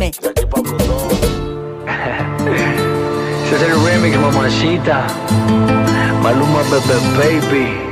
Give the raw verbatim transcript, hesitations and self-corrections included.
aquí pa' Plutón. Ese es el remix, mamacita. Maluma, bebé, baby.